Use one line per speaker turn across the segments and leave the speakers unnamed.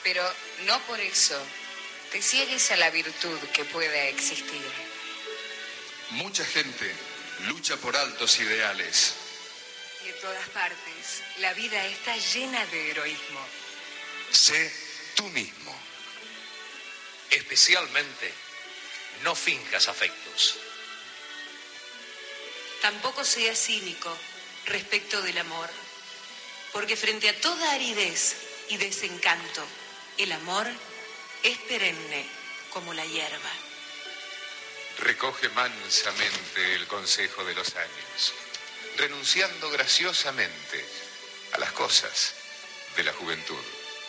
pero no por eso te ciegues a la virtud que pueda existir.
Mucha gente lucha por altos ideales.
Y en todas partes, la vida está llena de heroísmo.
Sé tú mismo.
Especialmente, no finjas afectos.
Tampoco seas cínico respecto del amor, porque frente a toda aridez y desencanto, el amor es perenne como la hierba.
Recoge mansamente el consejo de los años, renunciando graciosamente a las cosas de la juventud.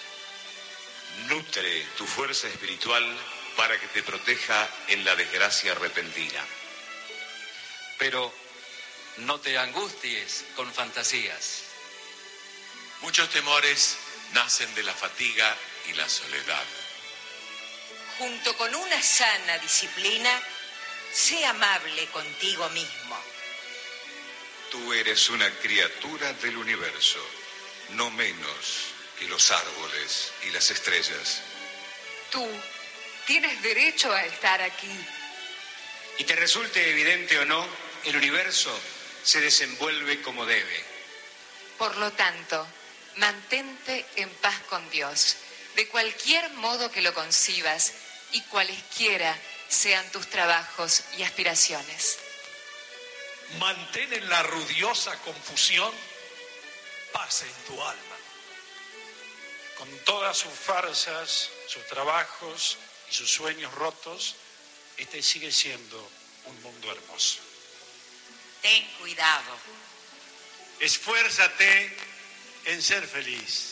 Nutre tu fuerza espiritual para que te proteja en la desgracia repentina.
Pero no te angusties con fantasías.
Muchos temores nacen de la fatiga y la soledad.
Junto con una sana disciplina, sé amable contigo mismo.
Tú eres una criatura del universo, no menos que los árboles y las estrellas.
Tú tienes derecho a estar aquí.
Y te resulte evidente o no, el universo se desenvuelve como debe.
Por lo tanto, mantente en paz con Dios, de cualquier modo que lo concibas y cualesquiera sean tus trabajos y aspiraciones.
Mantén en la ruidiosa confusión paz en tu alma. Con todas sus farsas, sus trabajos y sus sueños rotos, este sigue siendo un mundo hermoso.
Ten cuidado.
Esfuérzate en ser feliz.